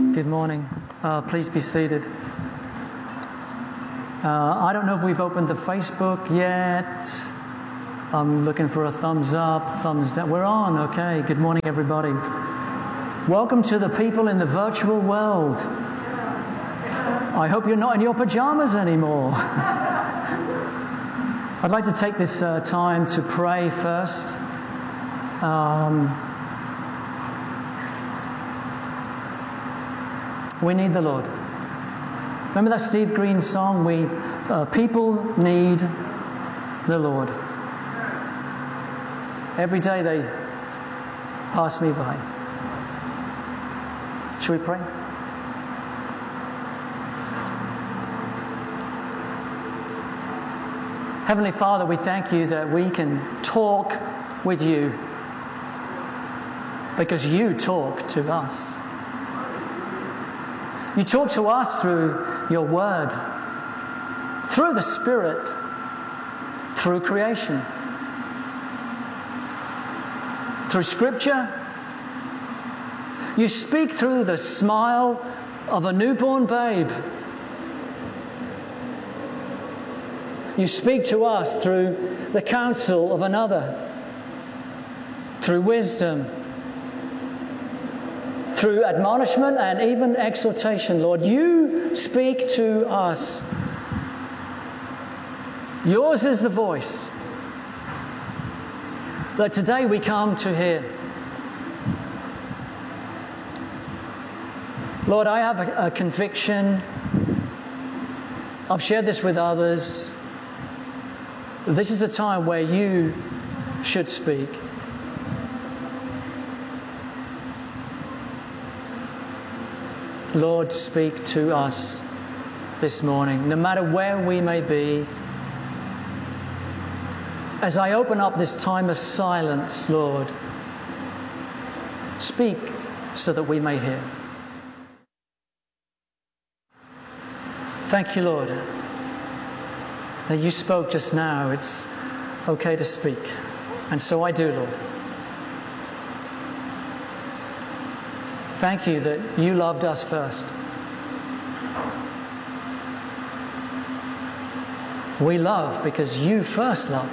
Good morning. Please be seated. I don't know if we've opened the Facebook yet. I'm looking for a thumbs up, thumbs down. We're on, okay. Good morning, everybody. Welcome to the people in the virtual world. I hope you're not in your pajamas anymore. I'd like to take this time to pray first. We need the Lord. Remember that Steve Green song? People need the Lord. Every day they pass me by. Shall we pray? Heavenly Father, we thank you that we can talk with you because you talk to us. You talk to us through your word, through the Spirit, through creation, through Scripture. You speak through the smile of a newborn babe. You speak to us through the counsel of another, through wisdom, through admonishment and even exhortation, Lord. You speak to us. Yours is the voice that today we come to hear. Lord, I have a conviction. I've shared this with others. This is a time where you should speak. Lord, speak to us this morning, no matter where we may be. As I open up this time of silence, Lord, speak so that we may hear. Thank you, Lord, that you spoke just now. It's okay to speak. And so I do, Lord. Thank you that you loved us first. We love because you first loved.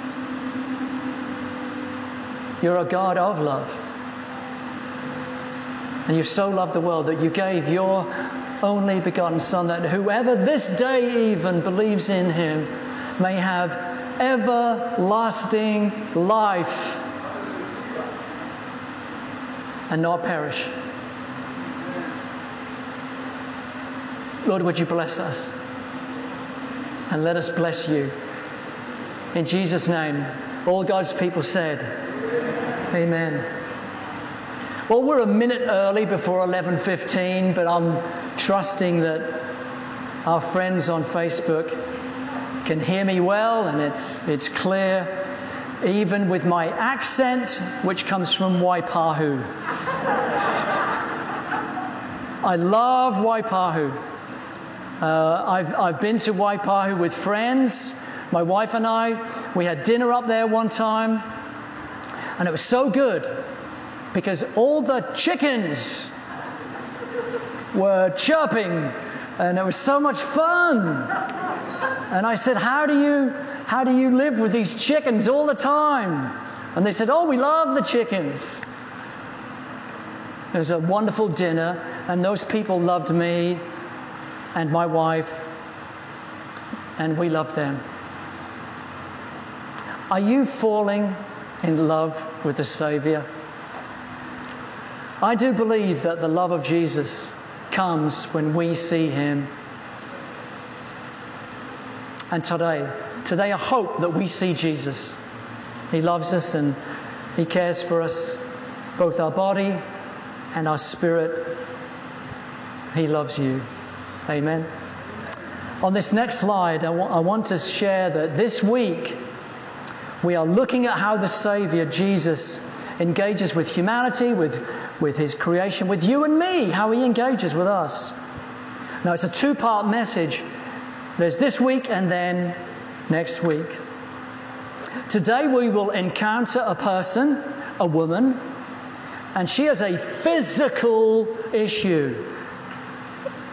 You're a God of love. And you so loved the world that you gave your only begotten Son, that whoever this day even believes in him may have everlasting life and not perish. Lord, would you bless us and let us bless you. In Jesus' name, all God's people said, Amen. Well, we're a minute early before 11:15, but I'm trusting that our friends on Facebook can hear me well and it's clear, even with my accent, which comes from Waipahu. I love Waipahu. I've been to Waipahu with friends. My wife and I, we had dinner up there one time, and it was so good because all the chickens were chirping, and it was so much fun. And I said, how do you live with these chickens all the time? And they said, oh, we love the chickens. It was a wonderful dinner, and those people loved me and my wife, and we love them. Are you falling in love with the Savior? I do believe that the love of Jesus comes when we see him. And today I hope that we see Jesus. He loves us and he cares for us, both our body and our spirit. He loves you. Amen. On this next slide, I want to share that this week we are looking at how the Savior, Jesus, engages with humanity, with his creation, with you and me, how he engages with us. Now, it's a two-part message. There's this week and then next week. Today we will encounter a person, a woman, and she has a physical issue.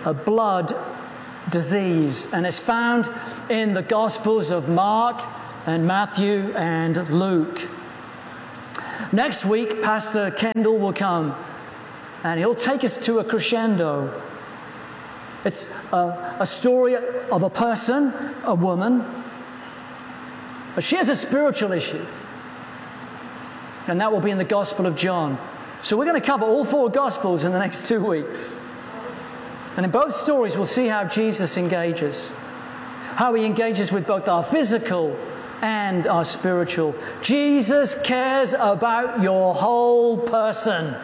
a blood disease. And it's found in the Gospels of Mark and Matthew and Luke. Next week, Pastor Kendall will come and he'll take us to a crescendo. It's a story of a person, a woman, but she has a spiritual issue. And that will be in the Gospel of John. So we're going to cover all 4 Gospels in the next 2 weeks. And in both stories, we'll see how Jesus engages. How he engages with both our physical and our spiritual. Jesus cares about your whole person.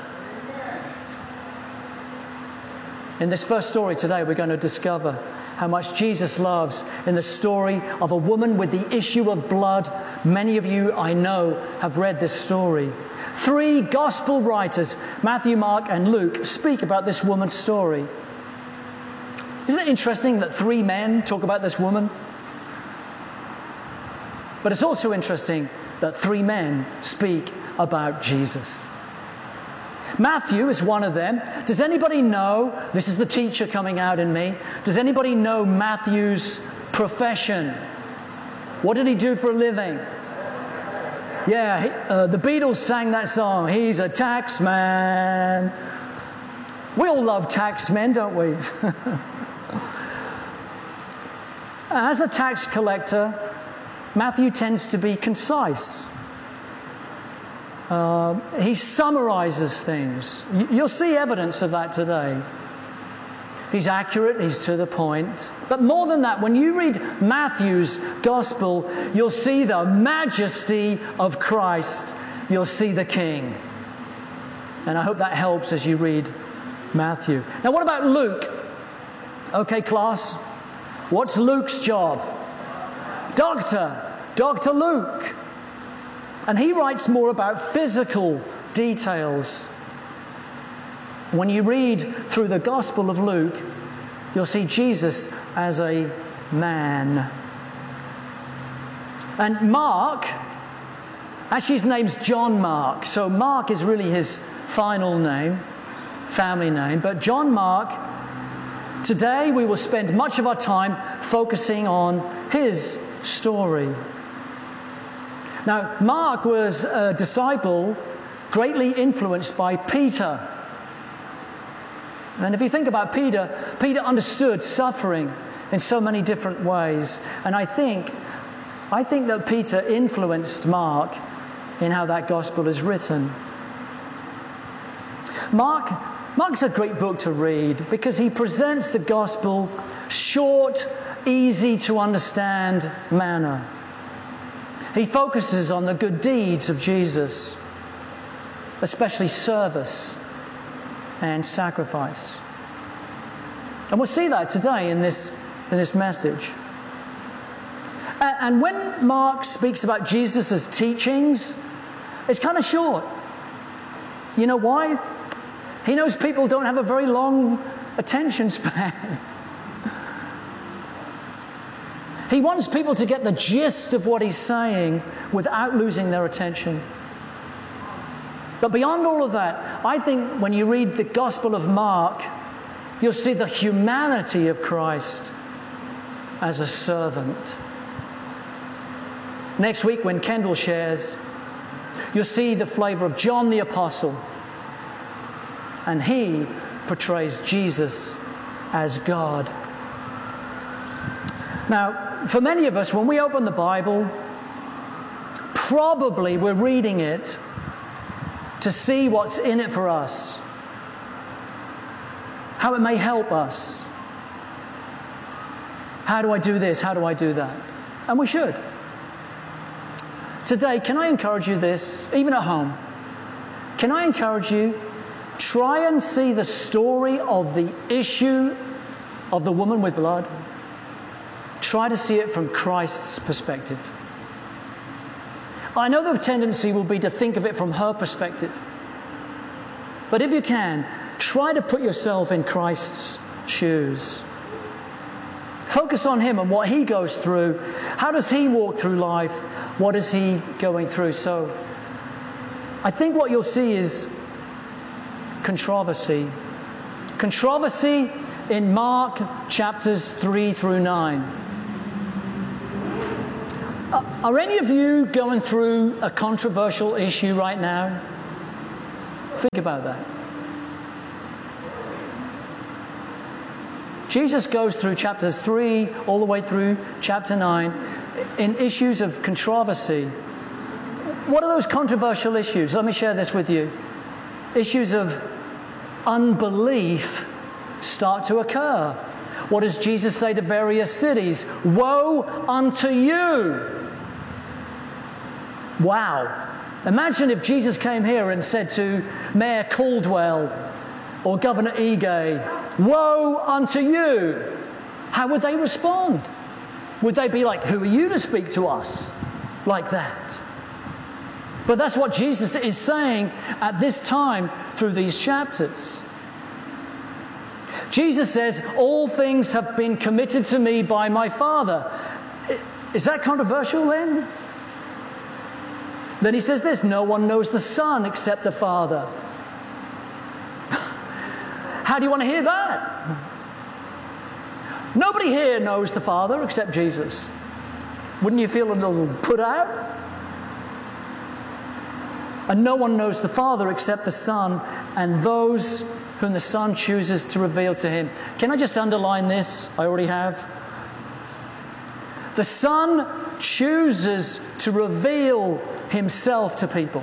In this first story today, we're going to discover how much Jesus loves in the story of a woman with the issue of blood. Many of you, I know, have read this story. 3 gospel writers, Matthew, Mark, and Luke, speak about this woman's story. Isn't it interesting that 3 men talk about this woman? But it's also interesting that 3 men speak about Jesus. Matthew is one of them. Does anybody know, this is the teacher coming out in me, does anybody know Matthew's profession? What did he do for a living? Yeah, the Beatles sang that song, he's a tax man. We all love tax men, don't we? As a tax collector, Matthew tends to be concise. He summarizes things. You'll see evidence of that today. He's accurate, he's to the point. But more than that, when you read Matthew's gospel, you'll see the majesty of Christ. You'll see the King. And I hope that helps as you read Matthew. Now, what about Luke? Okay, class. What's Luke's job? Dr. Luke. And he writes more about physical details. When you read through the Gospel of Luke, you'll see Jesus as a man. And Mark, actually his name's John Mark, so Mark is really his final name, family name. But John Mark, today we will spend much of our time focusing on his story. Now, Mark was a disciple greatly influenced by Peter. And if you think about Peter, Peter understood suffering in so many different ways. And I think that Peter influenced Mark in how that gospel is written. Mark's a great book to read because he presents the gospel short, easy to understand manner. He focuses on the good deeds of Jesus, especially service and sacrifice. And we'll see that today in this message. And when Mark speaks about Jesus' teachings, it's kind of short. You know why? He knows people don't have a very long attention span. He wants people to get the gist of what he's saying without losing their attention. But beyond all of that, I think when you read the Gospel of Mark, you'll see the humanity of Christ as a servant. Next week, when Kendall shares, you'll see the flavor of John the Apostle. And he portrays Jesus as God. Now, for many of us, when we open the Bible, probably we're reading it to see what's in it for us, how it may help us. How do I do this? How do I do that? And we should. Today, can I encourage you this, even at home? Can I encourage you, try and see the story of the issue of the woman with blood. Try to see it from Christ's perspective. I know the tendency will be to think of it from her perspective. But if you can, try to put yourself in Christ's shoes. Focus on him and what he goes through. How does he walk through life? What is he going through? So I think what you'll see is controversy. Controversy in Mark chapters 3 through 9. Are any of you going through a controversial issue right now? Think about that. Jesus goes through chapters 3 all the way through chapter 9 in issues of controversy. What are those controversial issues? Let me share this with you. Issues of unbelief start to occur. What does Jesus say to various cities? Woe unto you! Wow. Imagine if Jesus came here and said to Mayor Caldwell or Governor Ige, woe unto you! How would they respond? Would they be like, who are you to speak to us like that? But that's what Jesus is saying at this time through these chapters. Jesus says, all things have been committed to me by my Father. Is that controversial then? Then he says this, no one knows the Son except the Father. How do you want to hear that? Nobody here knows the Father except Jesus. Wouldn't you feel a little put out? And no one knows the Father except the Son and those whom the Son chooses to reveal to him. Can I just underline this? I already have. The Son chooses to reveal himself to people.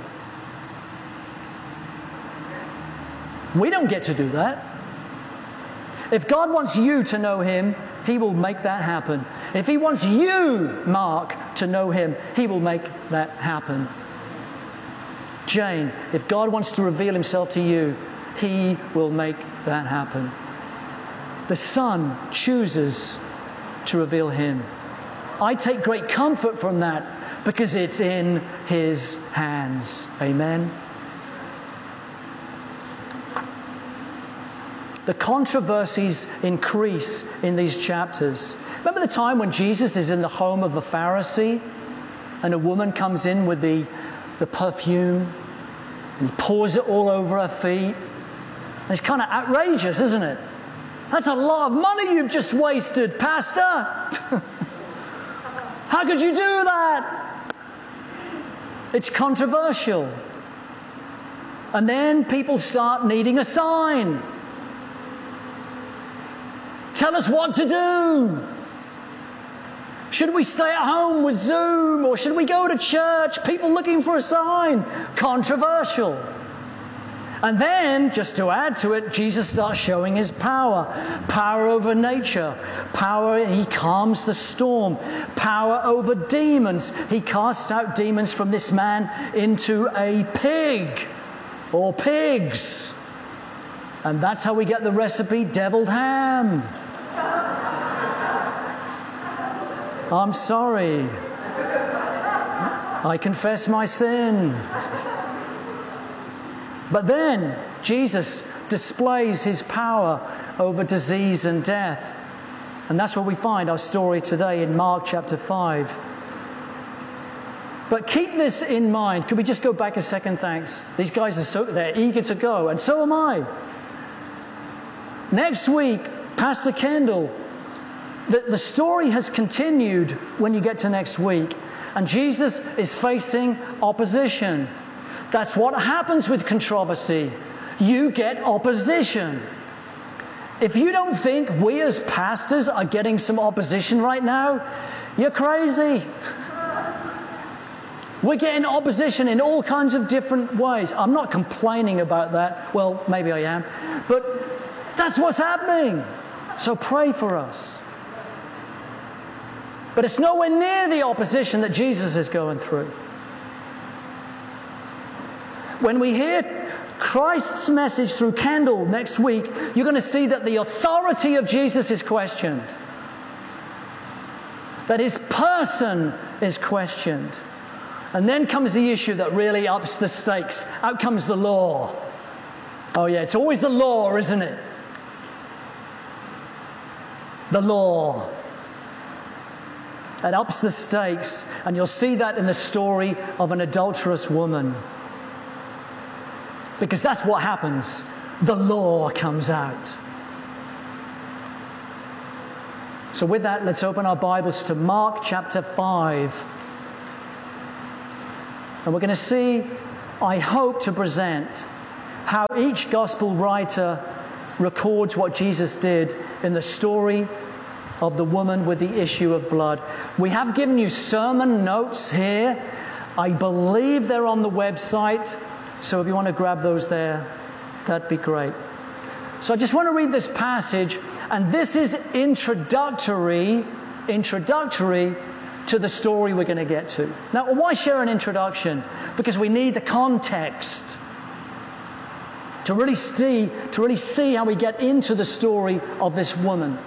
We don't get to do that. If God wants you to know him, he will make that happen. If he wants you, Mark, to know him, he will make that happen. Jane, if God wants to reveal himself to you, he will make that happen. The Son chooses to reveal him. I take great comfort from that because it's in his hands. Amen. The controversies increase in these chapters. Remember the time when Jesus is in the home of a Pharisee and a woman comes in with the perfume and he pours it all over her feet? And it's kind of outrageous, isn't it? That's a lot of money you've just wasted, Pastor. How could you do that? It's controversial. And then people start needing a sign. Tell us what to do. Should we stay at home with Zoom or should we go to church? People looking for a sign. Controversial. And then, just to add to it, Jesus starts showing his power. Power over nature. Power, he calms the storm. Power over demons. He casts out demons from this man into a pig or pigs. And that's how we get the recipe deviled ham. I'm sorry. I confess my sin. But then Jesus displays his power over disease and death. And that's where we find our story today in Mark chapter 5. But keep this in mind. Could we just go back a second? Thanks. These guys they're eager to go, and so am I. Next week, Pastor Kendall, the story has continued when you get to next week. And Jesus is facing opposition. That's what happens with controversy. You get opposition. If you don't think we as pastors are getting some opposition right now, you're crazy. We're getting opposition in all kinds of different ways. I'm not complaining about that. Well, maybe I am. But that's what's happening. So pray for us. But it's nowhere near the opposition that Jesus is going through. When we hear Christ's message through Kendall next week, you're going to see that the authority of Jesus is questioned. That his person is questioned. And then comes the issue that really ups the stakes. Out comes the law. Oh yeah, it's always the law, isn't it? The law. It ups the stakes, and you'll see that in the story of an adulterous woman. Because that's what happens. The law comes out. So with that, let's open our Bibles to Mark chapter 5. And we're going to see, I hope to present, how each gospel writer records what Jesus did in the story of the woman with the issue of blood. We have given you sermon notes here. I believe they're on the website. So if you want to grab those there, that'd be great. So I just want to read this passage, and this is introductory to the story we're going to get to. Now, why share an introduction? Because we need the context to really see how we get into the story of this woman.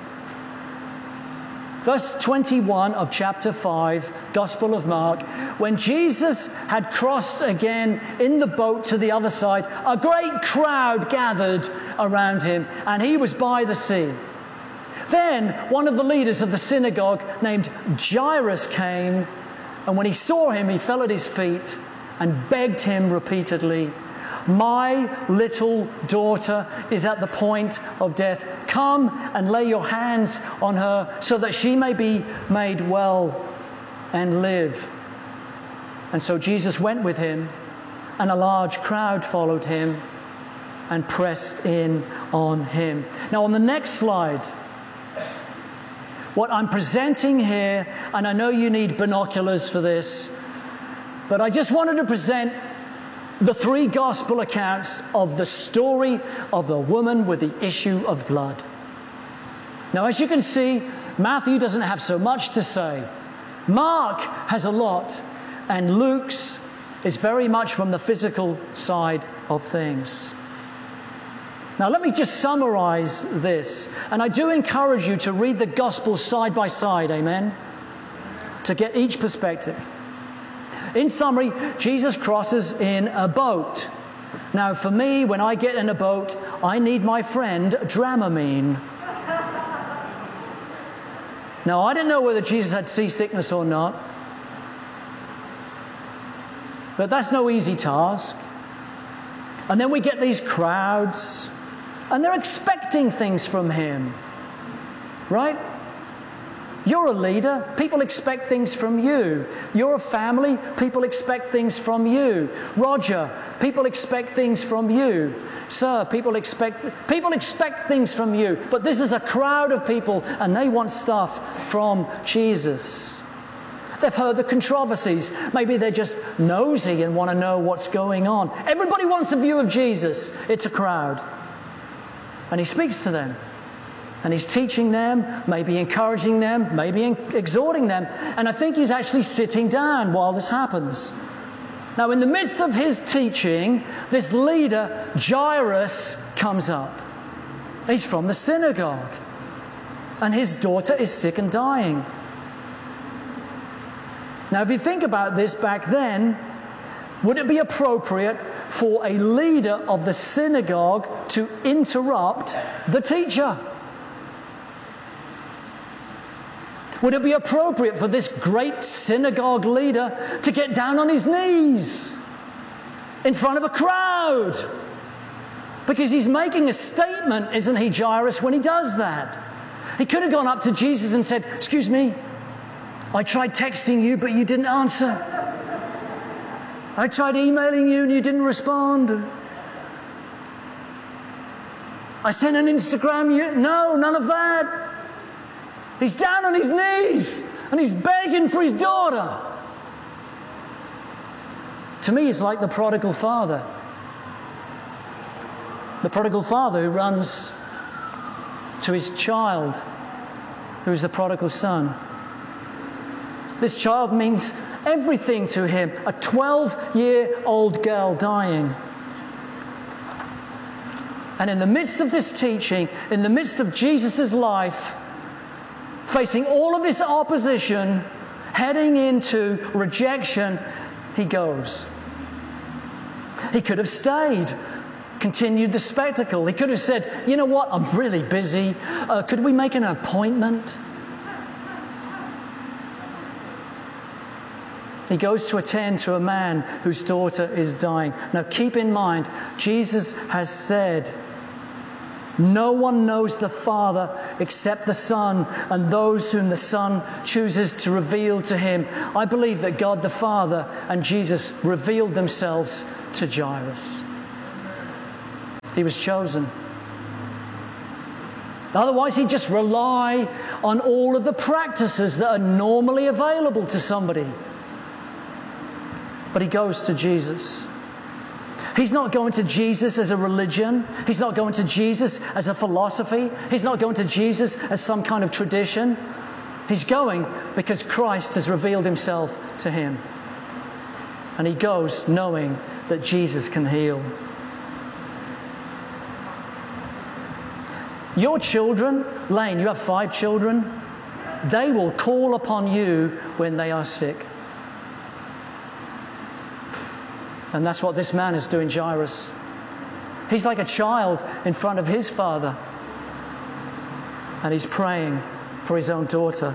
Verse 21 of chapter 5, Gospel of Mark, when Jesus had crossed again in the boat to the other side, a great crowd gathered around him, and he was by the sea. Then one of the leaders of the synagogue named Jairus came, and when he saw him, he fell at his feet and begged him repeatedly, "My little daughter is at the point of death. Come and lay your hands on her so that she may be made well and live." And so Jesus went with him, and a large crowd followed him and pressed in on him. Now on the next slide, what I'm presenting here, and I know you need binoculars for this, but I just wanted to present the three gospel accounts of the story of the woman with the issue of blood. Now, as you can see, Matthew doesn't have so much to say. Mark has a lot, and Luke's is very much from the physical side of things. Now, let me just summarize this. And I do encourage you to read the gospel side by side, amen, to get each perspective. In summary, Jesus crosses in a boat. Now, for me, when I get in a boat, I need my friend Dramamine. Now, I don't know whether Jesus had seasickness or not, but that's no easy task. And then we get these crowds, and they're expecting things from him, right? You're a leader. People expect things from you. You're a family. People expect things from you. Roger, people expect things from you. Sir, people expect things from you. But this is a crowd of people, and they want stuff from Jesus. They've heard the controversies. Maybe they're just nosy and want to know what's going on. Everybody wants a view of Jesus. It's a crowd. And he speaks to them. And he's teaching them, maybe encouraging them, maybe exhorting them. And I think he's actually sitting down while this happens. Now, in the midst of his teaching, this leader, Jairus, comes up. He's from the synagogue. And his daughter is sick and dying. Now, if you think about this back then, would it be appropriate for a leader of the synagogue to interrupt the teacher? Would it be appropriate for this great synagogue leader to get down on his knees in front of a crowd? Because he's making a statement, isn't he, Jairus, when he does that? He could have gone up to Jesus and said, "Excuse me, I tried texting you, but you didn't answer. I tried emailing you and you didn't respond. I sent an Instagram, no, none of that." He's down on his knees and he's begging for his daughter. To me, it's like the prodigal father. The prodigal father who runs to his child, who is the prodigal son. This child means everything to him. A 12-year-old girl dying. And in the midst of this teaching, in the midst of Jesus' life, facing all of this opposition, heading into rejection, he goes. He could have stayed, continued the spectacle. He could have said, "You know what, I'm really busy. Could we make an appointment?" He goes to attend to a man whose daughter is dying. Now keep in mind, Jesus has said, No one knows the Father except the Son and those whom the Son chooses to reveal to him. I believe that God the Father and Jesus revealed themselves to Jairus. He was chosen. Otherwise, he'd just rely on all of the practices that are normally available to somebody. But he goes to Jesus. He's not going to Jesus as a religion. He's not going to Jesus as a philosophy. He's not going to Jesus as some kind of tradition. He's going because Christ has revealed himself to him. And he goes knowing that Jesus can heal. Your children, Lane, you have 5 children, they will call upon you when they are sick. And that's what this man is doing, Jairus. He's like a child in front of his father. And he's praying for his own daughter.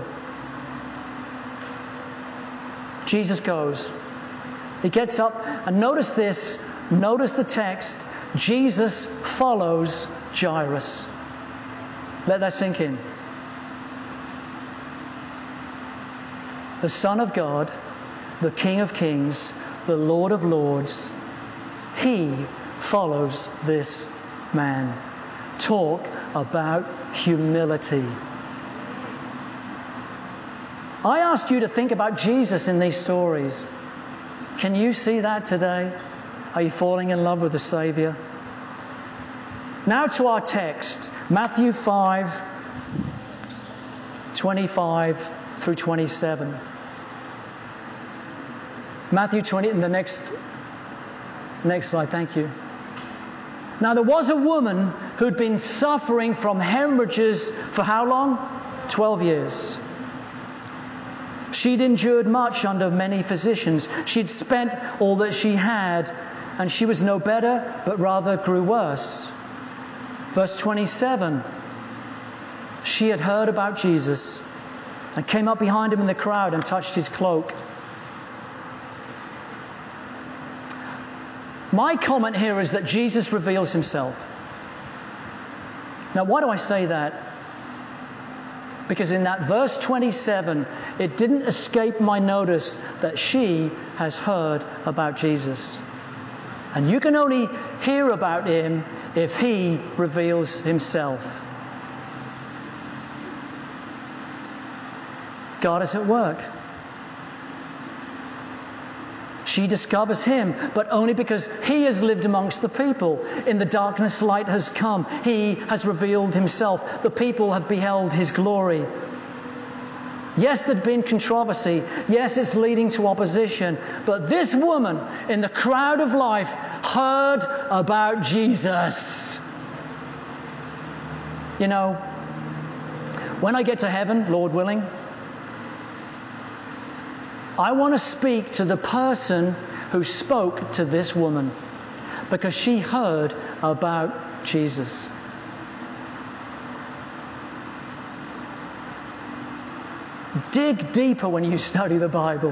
Jesus goes. He gets up, and notice this, notice the text. Jesus follows Jairus. Let that sink in. The Son of God, the King of Kings, the Lord of Lords, he follows this man. Talk about humility. I asked you to think about Jesus in these stories. Can you see that today? Are you falling in love with the Savior? Now to our text, Matthew 5, 25 through 27. Matthew 20, in the next slide, thank you. Now there was a woman who'd been suffering from hemorrhages for how long? 12 years. She'd endured much under many physicians. She'd spent all that she had, and she was no better, but rather grew worse. Verse 27, she had heard about Jesus and came up behind him in the crowd and touched his cloak. My comment here is that Jesus reveals himself. Now, why do I say that? Because in that verse 27, it didn't escape my notice that she has heard about Jesus. And you can only hear about him if he reveals himself. God is at work. She discovers him, but only because he has lived amongst the people. In the darkness, light has come. He has revealed himself. The people have beheld his glory. Yes, there'd been controversy. Yes, it's leading to opposition. But this woman in the crowd of life heard about Jesus. You know, when I get to heaven, Lord willing, I want to speak to the person who spoke to this woman because she heard about Jesus. Dig deeper when you study the Bible.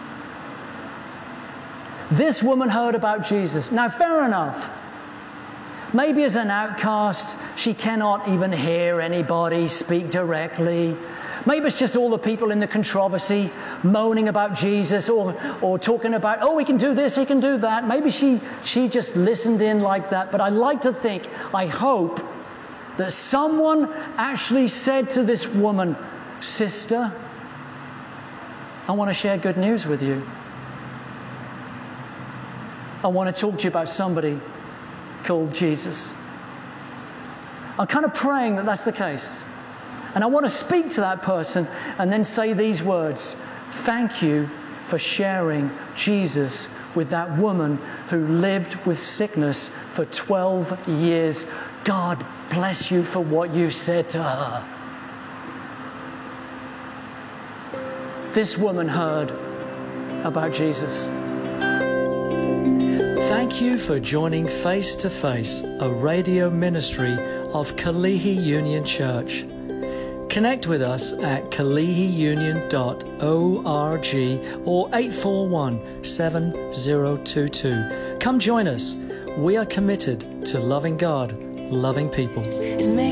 This woman heard about Jesus. Now, fair enough. Maybe as an outcast, she cannot even hear anybody speak directly. Maybe it's just all the people in the controversy moaning about Jesus or talking about, oh, he can do this, he can do that. Maybe she just listened in like that. But I like to think, I hope, that someone actually said to this woman, sister, I want to share good news with you. I want to talk to you about somebody called Jesus. I'm kind of praying that that's the case. And I want to speak to that person and then say these words. Thank you for sharing Jesus with that woman who lived with sickness for 12 years. God bless you for what you said to her. This woman heard about Jesus. Thank you for joining Face to Face, a radio ministry of Kalihi Union Church. Connect with us at kalihiunion.org or 841-7022. Come join us. We are committed to loving God, loving people.